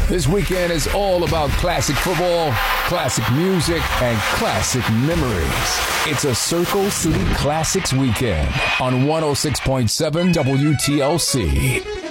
This weekend is all about classic football, classic music, and classic memories. It's a Circle City Classics weekend on 106.7 WTLC.